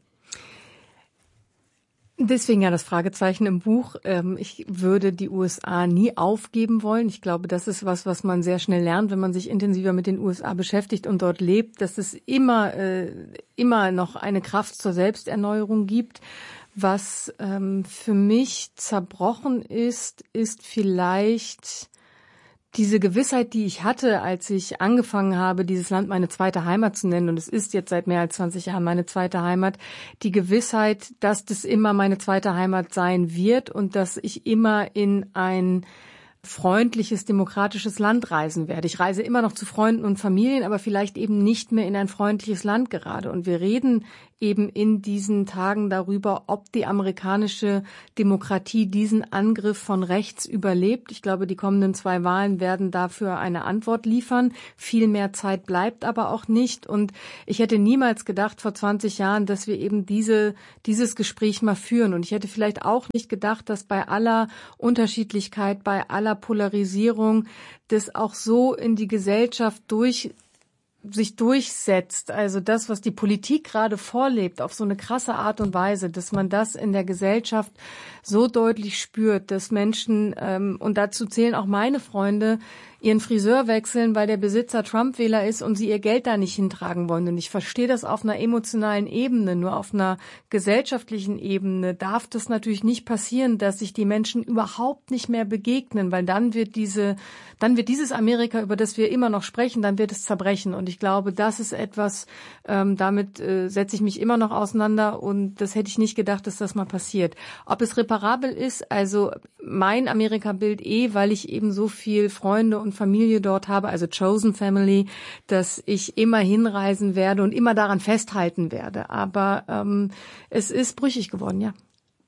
Deswegen ja das Fragezeichen im Buch. Ich würde die U S A nie aufgeben wollen. Ich glaube, das ist was, was man sehr schnell lernt, wenn man sich intensiver mit den U S A beschäftigt und dort lebt, dass es immer, immer noch eine Kraft zur Selbsterneuerung gibt. Was für mich zerbrochen ist, ist vielleicht diese Gewissheit, die ich hatte, als ich angefangen habe, dieses Land meine zweite Heimat zu nennen, und es ist jetzt seit mehr als zwanzig Jahren meine zweite Heimat, die Gewissheit, dass das immer meine zweite Heimat sein wird und dass ich immer in ein freundliches, demokratisches Land reisen werde. Ich reise immer noch zu Freunden und Familien, aber vielleicht eben nicht mehr in ein freundliches Land gerade. Und wir reden eben in diesen Tagen darüber, ob die amerikanische Demokratie diesen Angriff von rechts überlebt. Ich glaube, die kommenden zwei Wahlen werden dafür eine Antwort liefern. Viel mehr Zeit bleibt aber auch nicht. Und ich hätte niemals gedacht vor zwanzig Jahren, dass wir eben diese, dieses Gespräch mal führen. Und ich hätte vielleicht auch nicht gedacht, dass bei aller Unterschiedlichkeit, bei aller Polarisierung das auch so in die Gesellschaft durch sich durchsetzt, also das, was die Politik gerade vorlebt, auf so eine krasse Art und Weise, dass man das in der Gesellschaft so deutlich spürt, dass Menschen, ähm, und dazu zählen auch meine Freunde, ihren Friseur wechseln, weil der Besitzer Trump-Wähler ist und sie ihr Geld da nicht hintragen wollen. Und ich verstehe das auf einer emotionalen Ebene, nur auf einer gesellschaftlichen Ebene darf das natürlich nicht passieren, dass sich die Menschen überhaupt nicht mehr begegnen, weil dann wird diese, dann wird dieses Amerika, über das wir immer noch sprechen, dann wird es zerbrechen. Und ich glaube, das ist etwas, ähm, damit äh, setze ich mich immer noch auseinander und das hätte ich nicht gedacht, dass das mal passiert. Ob es reparabel ist, also mein Amerika-Bild eh, weil ich eben so viel Freunde und Familie dort habe, also Chosen Family, dass ich immer hinreisen werde und immer daran festhalten werde. Aber ähm, es ist brüchig geworden, ja.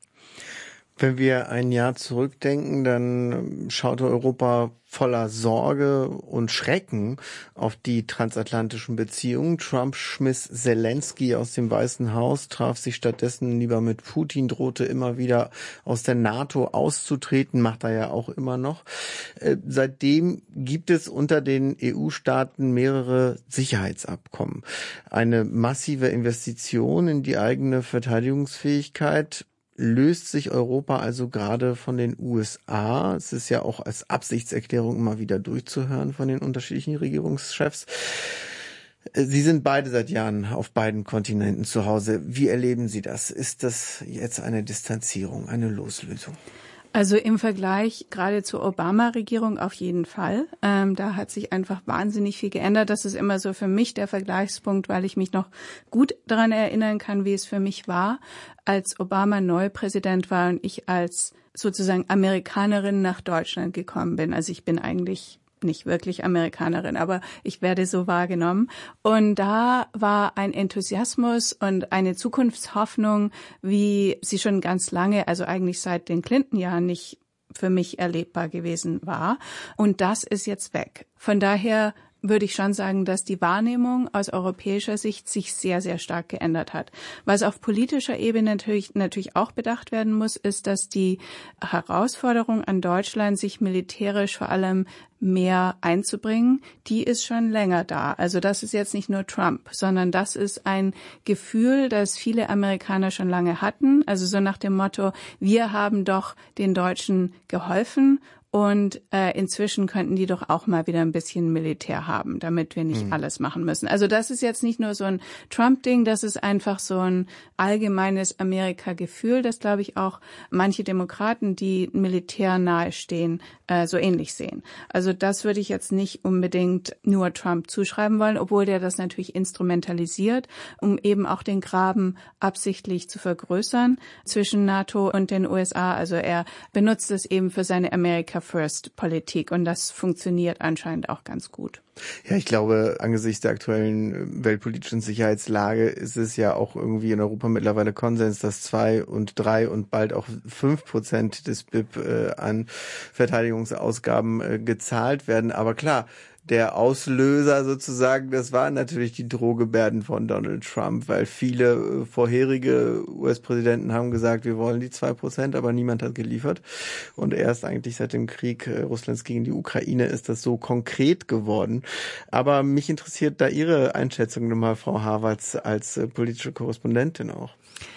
Wenn wir ein Jahr zurückdenken, dann schaute Europa voller Sorge und Schrecken auf die transatlantischen Beziehungen. Trump schmiss Zelensky aus dem Weißen Haus, traf sich stattdessen lieber mit Putin, drohte immer wieder aus der NATO auszutreten, macht er ja auch immer noch. Äh, seitdem gibt es unter den E U-Staaten mehrere Sicherheitsabkommen. Eine massive Investition in die eigene Verteidigungsfähigkeit. Löst sich Europa also gerade von den U S A? Es ist ja auch als Absichtserklärung immer wieder durchzuhören von den unterschiedlichen Regierungschefs. Sie sind beide seit Jahren auf beiden Kontinenten zu Hause. Wie erleben Sie das? Ist das jetzt eine Distanzierung, eine Loslösung? Also im Vergleich gerade zur Obama-Regierung auf jeden Fall. Ähm, da hat sich einfach wahnsinnig viel geändert. Das ist immer so für mich der Vergleichspunkt, weil ich mich noch gut daran erinnern kann, wie es für mich war, als Obama neu Präsident war und ich als sozusagen Amerikanerin nach Deutschland gekommen bin. Also ich bin eigentlich nicht wirklich Amerikanerin, aber ich werde so wahrgenommen. Und da war ein Enthusiasmus und eine Zukunftshoffnung, wie sie schon ganz lange, also eigentlich seit den Clinton-Jahren nicht für mich erlebbar gewesen war. Und das ist jetzt weg. Von daher würde ich schon sagen, dass die Wahrnehmung aus europäischer Sicht sich sehr, sehr stark geändert hat. Was auf politischer Ebene natürlich, natürlich auch bedacht werden muss, ist, dass die Herausforderung an Deutschland, sich militärisch vor allem mehr einzubringen, die ist schon länger da. Also das ist jetzt nicht nur Trump, sondern das ist ein Gefühl, das viele Amerikaner schon lange hatten. Also so nach dem Motto, wir haben doch den Deutschen geholfen. Und äh, inzwischen könnten die doch auch mal wieder ein bisschen Militär haben, damit wir nicht mhm. alles machen müssen. Also das ist jetzt nicht nur so ein Trump-Ding, das ist einfach so ein allgemeines Amerika-Gefühl, das, glaube ich, auch manche Demokraten, die Militär nahestehen, äh, so ähnlich sehen. Also das würde ich jetzt nicht unbedingt nur Trump zuschreiben wollen, obwohl der das natürlich instrumentalisiert, um eben auch den Graben absichtlich zu vergrößern zwischen NATO und den U S A. Also er benutzt es eben für seine Amerika America-First-Politik und das funktioniert anscheinend auch ganz gut. Ja, ich glaube, angesichts der aktuellen weltpolitischen Sicherheitslage ist es ja auch irgendwie in Europa mittlerweile Konsens, dass zwei und drei und bald auch fünf Prozent des B I P äh, an Verteidigungsausgaben äh, gezahlt werden. Aber klar, der Auslöser sozusagen, das waren natürlich die Drohgebärden von Donald Trump, weil viele vorherige U S-Präsidenten haben gesagt, wir wollen die zwei Prozent, aber niemand hat geliefert. Und erst eigentlich seit dem Krieg Russlands gegen die Ukraine ist das so konkret geworden. Aber mich interessiert da Ihre Einschätzung nochmal, Frau Havertz, als politische Korrespondentin auch.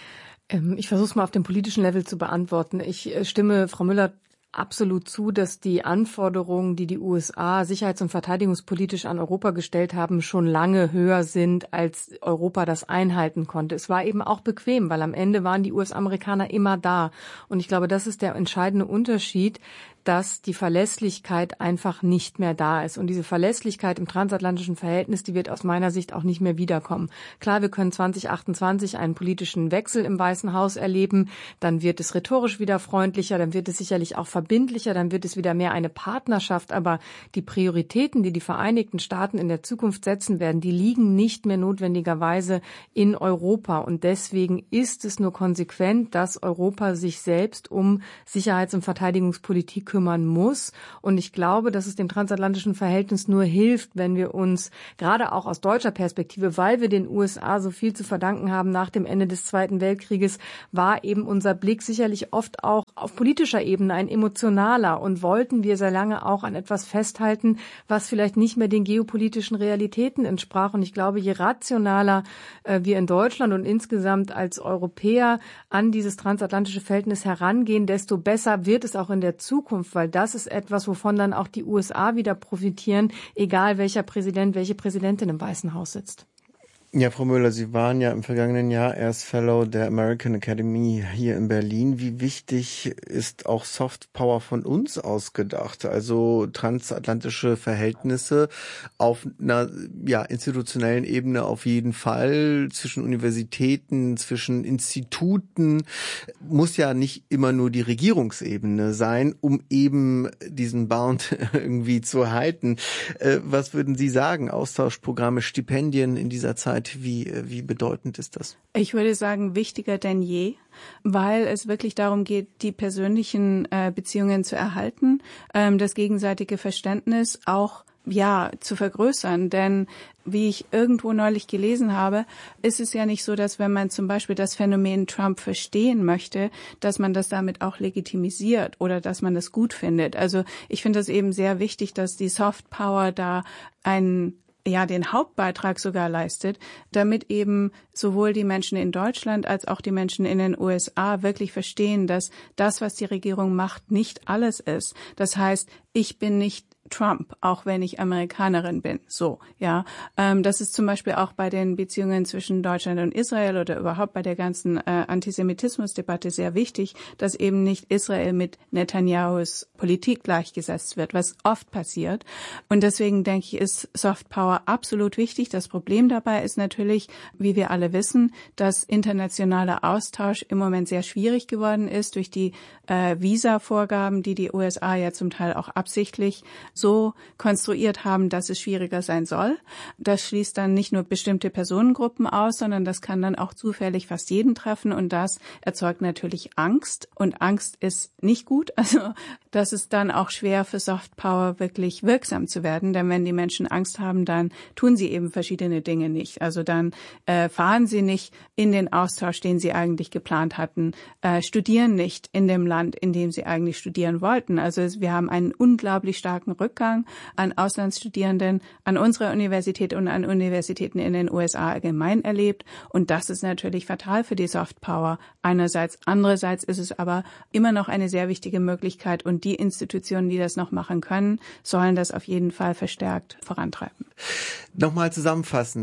Ich versuche es mal auf dem politischen Level zu beantworten. Ich stimme Frau Müller absolut zu, dass die Anforderungen, die die U S A sicherheits- und verteidigungspolitisch an Europa gestellt haben, schon lange höher sind, als Europa das einhalten konnte. Es war eben auch bequem, weil am Ende waren die U S-Amerikaner immer da. Und ich glaube, das ist der entscheidende Unterschied, dass die Verlässlichkeit einfach nicht mehr da ist. Und diese Verlässlichkeit im transatlantischen Verhältnis, die wird aus meiner Sicht auch nicht mehr wiederkommen. Klar, wir können zwanzig achtundzwanzig einen politischen Wechsel im Weißen Haus erleben. Dann wird es rhetorisch wieder freundlicher, dann wird es sicherlich auch verbindlicher, dann wird es wieder mehr eine Partnerschaft. Aber die Prioritäten, die die Vereinigten Staaten in der Zukunft setzen werden, die liegen nicht mehr notwendigerweise in Europa. Und deswegen ist es nur konsequent, dass Europa sich selbst um Sicherheits- und Verteidigungspolitik kümmern muss. Und ich glaube, dass es dem transatlantischen Verhältnis nur hilft, wenn wir uns gerade auch aus deutscher Perspektive, weil wir den U S A so viel zu verdanken haben nach dem Ende des Zweiten Weltkrieges, war eben unser Blick sicherlich oft auch auf politischer Ebene ein emotionaler und wollten wir sehr lange auch an etwas festhalten, was vielleicht nicht mehr den geopolitischen Realitäten entsprach. Und ich glaube, je rationaler äh, wir in Deutschland und insgesamt als Europäer an dieses transatlantische Verhältnis herangehen, desto besser wird es auch in der Zukunft, weil das ist etwas, wovon dann auch die U S A wieder profitieren, egal welcher Präsident, welche Präsidentin im Weißen Haus sitzt. Ja, Frau Müller, Sie waren ja im vergangenen Jahr erst Fellow der American Academy hier in Berlin. Wie wichtig ist auch Soft Power von uns ausgedacht? Also transatlantische Verhältnisse auf einer ja, institutionellen Ebene auf jeden Fall, zwischen Universitäten, zwischen Instituten. Muss ja nicht immer nur die Regierungsebene sein, um eben diesen Bound irgendwie zu halten. Was würden Sie sagen? Austauschprogramme, Stipendien in dieser Zeit? Wie, wie bedeutend ist das? Ich würde sagen, wichtiger denn je, weil es wirklich darum geht, die persönlichen äh, Beziehungen zu erhalten, ähm, das gegenseitige Verständnis auch ja zu vergrößern. Denn wie ich irgendwo neulich gelesen habe, ist es ja nicht so, dass wenn man zum Beispiel das Phänomen Trump verstehen möchte, dass man das damit auch legitimisiert oder dass man das gut findet. Also ich finde es eben sehr wichtig, dass die Soft Power da einen ja den Hauptbeitrag sogar leistet, damit eben sowohl die Menschen in Deutschland als auch die Menschen in den U S A wirklich verstehen, dass das, was die Regierung macht, nicht alles ist. Das heißt, ich bin nicht Trump, auch wenn ich Amerikanerin bin. So, ja. Ähm, das ist zum Beispiel auch bei den Beziehungen zwischen Deutschland und Israel oder überhaupt bei der ganzen äh, Antisemitismusdebatte sehr wichtig, dass eben nicht Israel mit Netanyahus Politik gleichgesetzt wird, was oft passiert. Und deswegen denke ich, ist Soft Power absolut wichtig. Das Problem dabei ist natürlich, wie wir alle wissen, dass internationaler Austausch im Moment sehr schwierig geworden ist durch die äh, Visa-Vorgaben, die die U S A ja zum Teil auch absichtlich so konstruiert haben, dass es schwieriger sein soll. Das schließt dann nicht nur bestimmte Personengruppen aus, sondern das kann dann auch zufällig fast jeden treffen und das erzeugt natürlich Angst und Angst ist nicht gut. Also das ist dann auch schwer für Soft Power wirklich wirksam zu werden, denn wenn die Menschen Angst haben, dann tun sie eben verschiedene Dinge nicht. Also dann äh, fahren sie nicht in den Austausch, den sie eigentlich geplant hatten, äh, studieren nicht in dem Land, in dem sie eigentlich studieren wollten. Also wir haben einen unglaublich starken Rückgang an Auslandsstudierenden an unserer Universität und an Universitäten in den U S A allgemein erlebt. Und das ist natürlich fatal für die Soft Power einerseits. Andererseits ist es aber immer noch eine sehr wichtige Möglichkeit und die Institutionen, die das noch machen können, sollen das auf jeden Fall verstärkt vorantreiben. Nochmal zusammenfassend.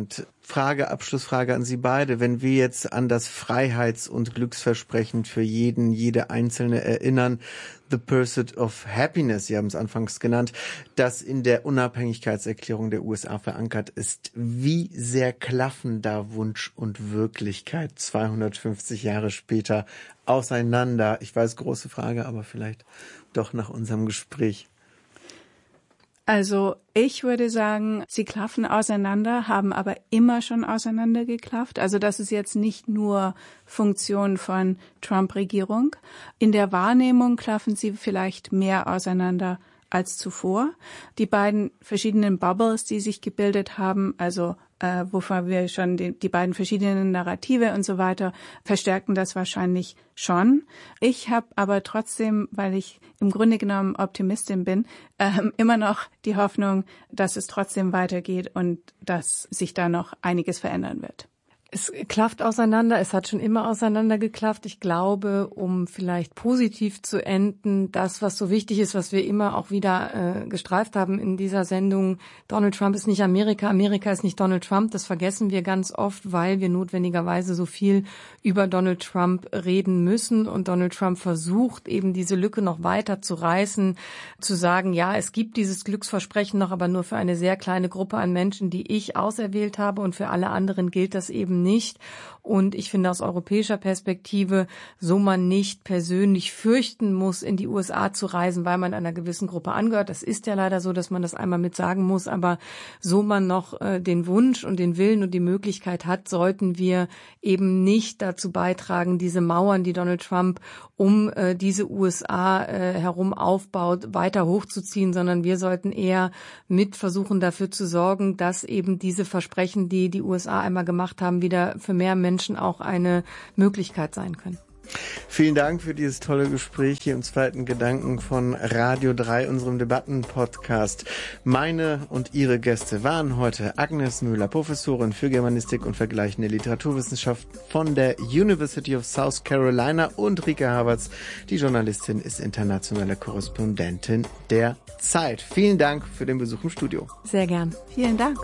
Frage, Abschlussfrage an Sie beide. Wenn wir jetzt an das Freiheits- und Glücksversprechen für jeden, jede Einzelne erinnern, The Pursuit of Happiness, Sie haben es anfangs genannt, das in der Unabhängigkeitserklärung der U S A verankert ist. Wie sehr klaffen da Wunsch und Wirklichkeit zweihundertfünfzig Jahre später auseinander? Ich weiß, große Frage, aber vielleicht doch nach unserem Gespräch. Also ich würde sagen, sie klaffen auseinander, haben aber immer schon auseinandergeklafft. Also das ist jetzt nicht nur Funktion von Trump-Regierung. In der Wahrnehmung klaffen sie vielleicht mehr auseinander als zuvor. Die beiden verschiedenen Bubbles, die sich gebildet haben, also äh, wovon wir schon die, die beiden verschiedenen Narrative und so weiter, verstärken das wahrscheinlich schon. Ich habe aber trotzdem, weil ich im Grunde genommen Optimistin bin, ähm, immer noch die Hoffnung, dass es trotzdem weitergeht und dass sich da noch einiges verändern wird. Es klafft auseinander, es hat schon immer auseinandergeklafft. Ich glaube, um vielleicht positiv zu enden, das, was so wichtig ist, was wir immer auch wieder äh, gestreift haben in dieser Sendung, Donald Trump ist nicht Amerika, Amerika ist nicht Donald Trump, das vergessen wir ganz oft, weil wir notwendigerweise so viel über Donald Trump reden müssen und Donald Trump versucht, eben diese Lücke noch weiter zu reißen, zu sagen, ja, es gibt dieses Glücksversprechen noch, aber nur für eine sehr kleine Gruppe an Menschen, die ich auserwählt habe und für alle anderen gilt das eben nicht. Und ich finde aus europäischer Perspektive, so man nicht persönlich fürchten muss, in die U S A zu reisen, weil man einer gewissen Gruppe angehört. Das ist ja leider so, dass man das einmal mit sagen muss. Aber so man noch äh, den Wunsch und den Willen und die Möglichkeit hat, sollten wir eben nicht dazu beitragen, diese Mauern, die Donald Trump um äh, diese U S A äh, herum aufbaut, weiter hochzuziehen, sondern wir sollten eher mit versuchen, dafür zu sorgen, dass eben diese Versprechen, die die U S A einmal gemacht haben, wieder für mehr Menschen auch eine Möglichkeit sein können. Vielen Dank für dieses tolle Gespräch hier im zweiten Gedanken von Radio drei, unserem Debattenpodcast. Meine und Ihre Gäste waren heute Agnes Müller, Professorin für Germanistik und vergleichende Literaturwissenschaft von der University of South Carolina, und Rike Havertz, die Journalistin, ist internationale Korrespondentin der Zeit. Vielen Dank für den Besuch im Studio. Sehr gern. Vielen Dank.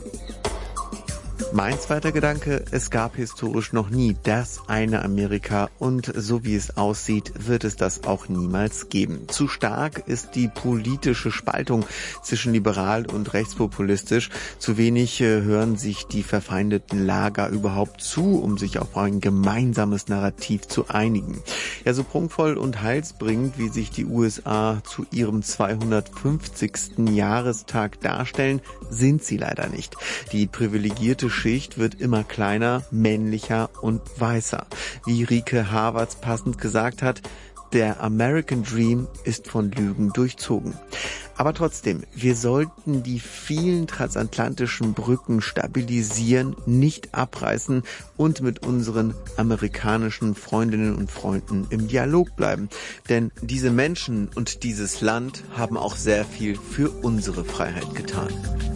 Mein zweiter Gedanke, es gab historisch noch nie das eine Amerika und so wie es aussieht, wird es das auch niemals geben. Zu stark ist die politische Spaltung zwischen liberal und rechtspopulistisch. Zu wenig hören sich die verfeindeten Lager überhaupt zu, um sich auf ein gemeinsames Narrativ zu einigen. Ja, so prunkvoll und heilsbringend, wie sich die U S A zu ihrem zweihundertfünfzigsten Jahrestag darstellen, sind sie leider nicht. Die privilegierte Schicht wird immer kleiner, männlicher und weißer. Wie Rike Havertz passend gesagt hat, der American Dream ist von Lügen durchzogen. Aber trotzdem, wir sollten die vielen transatlantischen Brücken stabilisieren, nicht abreißen und mit unseren amerikanischen Freundinnen und Freunden im Dialog bleiben. Denn diese Menschen und dieses Land haben auch sehr viel für unsere Freiheit getan.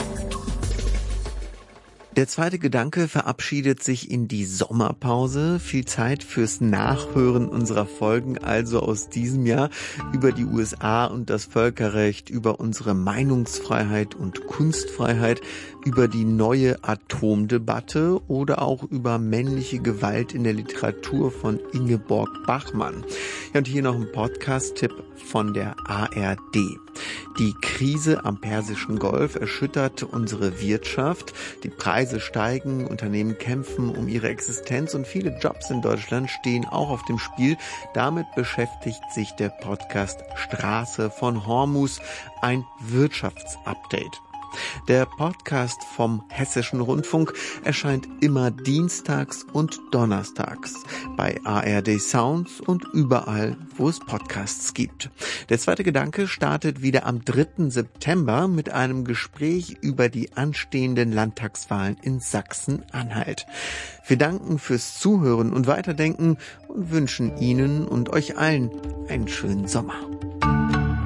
Der zweite Gedanke verabschiedet sich in die Sommerpause. Viel Zeit fürs Nachhören unserer Folgen also aus diesem Jahr über die U S A und das Völkerrecht, über unsere Meinungsfreiheit und Kunstfreiheit, über die neue Atomdebatte oder auch über männliche Gewalt in der Literatur von Ingeborg Bachmann. Ja, und hier noch ein Podcast-Tipp von der A R D. Die Krise am Persischen Golf erschüttert unsere Wirtschaft. Die Preise steigen, Unternehmen kämpfen um ihre Existenz und viele Jobs in Deutschland stehen auch auf dem Spiel. Damit beschäftigt sich der Podcast Straße von Hormuz, ein Wirtschaftsupdate. Der Podcast vom Hessischen Rundfunk erscheint immer dienstags und donnerstags bei A R D Sounds und überall, wo es Podcasts gibt. Der zweite Gedanke startet wieder am dritten September mit einem Gespräch über die anstehenden Landtagswahlen in Sachsen-Anhalt. Wir danken fürs Zuhören und Weiterdenken und wünschen Ihnen und euch allen einen schönen Sommer.